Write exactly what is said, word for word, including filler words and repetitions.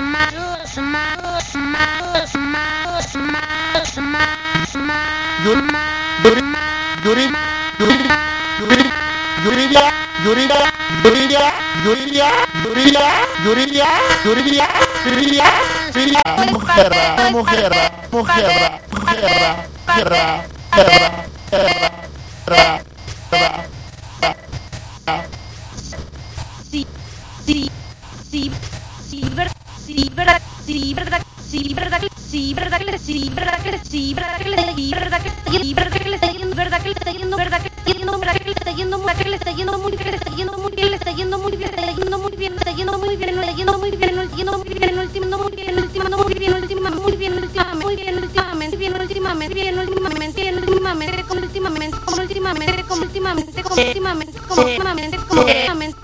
Yuri, Yuri, Yuri, Yuridia, Yuridia, Yuridia, Yuridia, Yuridia, Yuridia, Yuridia, Yuridia, Yuridia, mujer, mujer, mujer, mujer, mujer, sí, sí, sí, sí, verdad, sí, verdad, sí, verdad, sí, verdad, sí, verdad, sí, verdad, sí, verdad, sí, verdad, sí, verdad, que le está yendo, verdad, que le está yendo, verdad, que le está yendo, verdad, que le está yendo, verdad, que le está yendo muy bien, le está yendo muy bien, le está yendo muy bien, le está yendo muy bien, le está yendo muy bien, le está yendo muy bien, le está yendo muy bien, último muy bien, último muy bien, último muy bien, últimamente, muy bien, últimamente, bien, últimamente, bien, últimamente, bien, últimamente, como últimamente, como últimamente, como últimamente, como últimamente, como últimamente, como últimamente, como últimamente.